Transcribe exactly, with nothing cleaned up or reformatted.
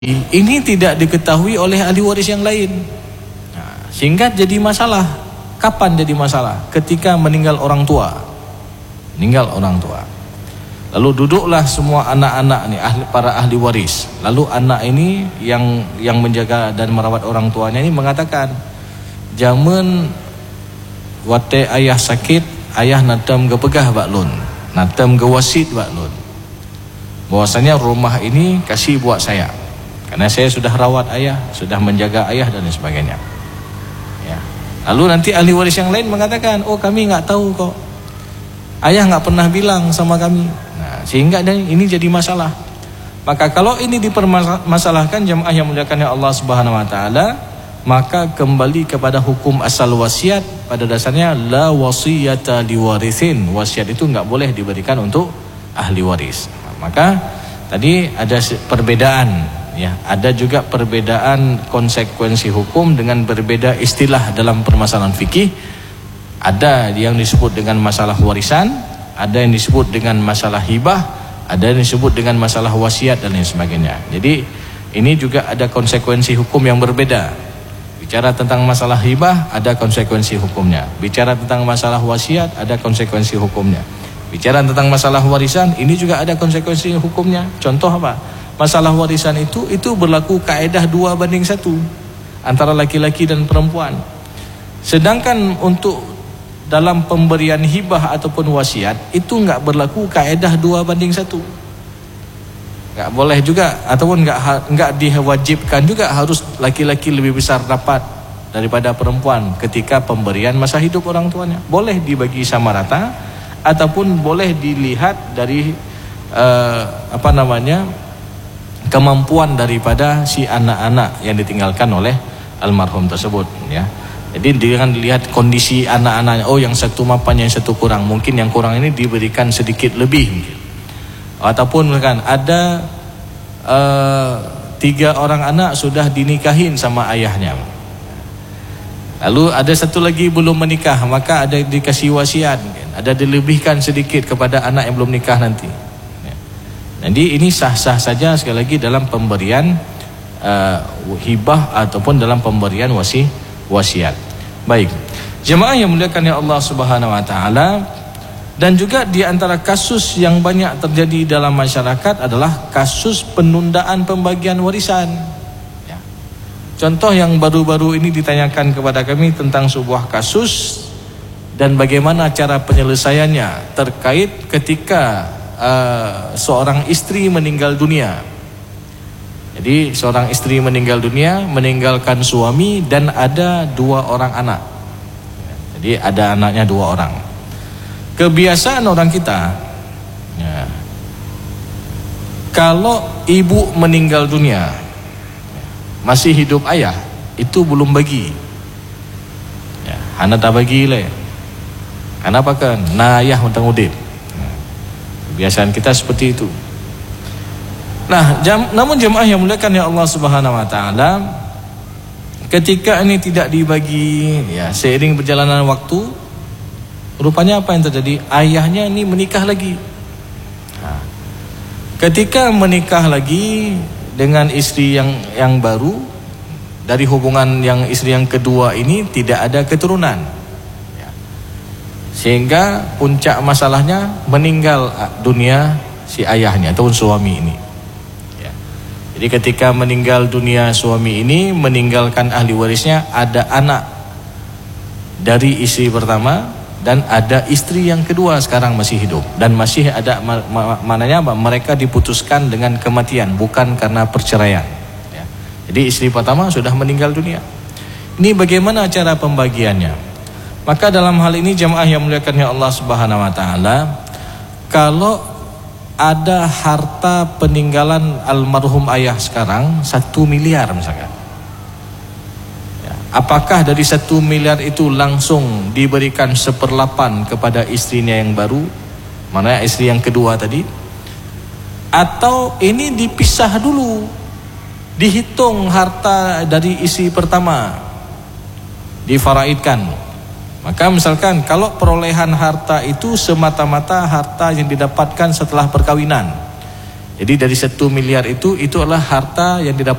ini tidak diketahui oleh ahli waris yang lain. Nah, sehingga jadi masalah. Kapan jadi masalah? Ketika meninggal orang tua. Meninggal orang tua. Lalu duduklah semua anak-anak nih, ahli, para ahli waris. Lalu anak ini yang yang menjaga dan merawat orang tuanya ini mengatakan, "Jaman wate ayah sakit, ayah natam ge pegah baklun, natam ge wasit baklun. Bahwasanya rumah ini kasih buat saya. Karena saya sudah rawat ayah, sudah menjaga ayah dan lain sebagainya." Ya. Lalu nanti ahli waris yang lain mengatakan, "Oh, kami nggak tahu kok. Ayah nggak pernah bilang sama kami." Nah, sehingga ini jadi masalah. Maka kalau ini dipermasalahkan jamaah yang muliakan Allah Subhanahu Wa Taala, maka kembali kepada hukum asal wasiat. Pada dasarnya la wasiyata liwarithin. Wasiat itu nggak boleh diberikan untuk ahli waris. Maka tadi ada perbedaan. Ya, ada juga perbedaan konsekuensi hukum dengan berbeda istilah dalam permasalahan fikih. Ada yang disebut dengan masalah warisan, ada yang disebut dengan masalah hibah, ada yang disebut dengan masalah wasiat dan lain sebagainya. Jadi ini juga ada konsekuensi hukum yang berbeda. Bicara tentang masalah hibah, ada konsekuensi hukumnya. Bicara tentang masalah wasiat, ada konsekuensi hukumnya. Bicara tentang masalah warisan, ini juga ada konsekuensi hukumnya. Contoh apa? Masalah warisan itu itu berlaku kaedah dua banding satu antara laki-laki dan perempuan. Sedangkan untuk dalam pemberian hibah ataupun wasiat itu enggak berlaku kaedah dua banding satu. Enggak boleh juga ataupun enggak enggak diwajibkan juga harus laki-laki lebih besar dapat daripada perempuan ketika pemberian masa hidup orang tuanya. Boleh dibagi sama rata ataupun boleh dilihat dari uh, apa namanya? kemampuan daripada si anak-anak yang ditinggalkan oleh almarhum tersebut, ya. Jadi dengan dilihat kondisi anak-anaknya, oh yang satu mapan, yang satu kurang, mungkin yang kurang ini diberikan sedikit lebih, mungkin. Ataupun kan ada uh, tiga orang anak sudah dinikahin sama ayahnya, lalu ada satu lagi belum menikah, maka ada dikasih wasiat, mungkin. Ada dilebihkan sedikit kepada anak yang belum nikah nanti. Jadi ini sah-sah saja sekali lagi dalam pemberian uh, hibah ataupun dalam pemberian wasi wasiat. Baik, jemaah yang muliakan ya Allah Subhanahu Wa Taala, dan juga di antara kasus yang banyak terjadi dalam masyarakat adalah kasus penundaan pembagian warisan. Ya. Contoh yang baru-baru ini ditanyakan kepada kami tentang sebuah kasus dan bagaimana cara penyelesaiannya terkait ketika Uh, seorang istri meninggal dunia. Jadi seorang istri meninggal dunia, meninggalkan suami dan ada dua orang anak. Jadi ada anaknya dua orang. Kebiasaan orang kita, ya, kalau ibu meninggal dunia masih hidup ayah, itu belum bagi. Ya, hana tak bagi le. Kenapa kan? Nah ayah mentang udip. Kebiasaan kita seperti itu. Nah, jam, namun jemaah yang muliakan ya Allah Subhanahu Wa Taala, ketika ini tidak dibagi, ya seiring perjalanan waktu, rupanya apa yang terjadi? Ayahnya ini menikah lagi. Nah, ketika menikah lagi dengan istri yang yang baru, dari hubungan yang istri yang kedua ini tidak ada keturunan. Sehingga puncak masalahnya meninggal dunia si ayahnya ataupun suami ini. Ya. Jadi ketika meninggal dunia suami ini, meninggalkan ahli warisnya, ada anak dari istri pertama dan ada istri yang kedua sekarang masih hidup dan masih ada mananya apa? Mereka diputuskan dengan kematian, bukan karena perceraian. Ya. Jadi istri pertama sudah meninggal dunia. Ini bagaimana cara pembagiannya? Maka dalam hal ini jemaah yang muliakan ya Allah Subhanahu Wa Taala, kalau ada harta peninggalan almarhum ayah sekarang satu miliar misalkan, ya, apakah dari satu miliar itu langsung diberikan seperlapan kepada istrinya yang baru, mana istri yang kedua tadi, atau ini dipisah dulu, dihitung harta dari istri pertama, difaraidkan. Maka misalkan kalau perolehan harta itu semata-mata harta yang didapatkan setelah perkawinan, Jadi dari satu miliar itu, itu adalah harta yang didapat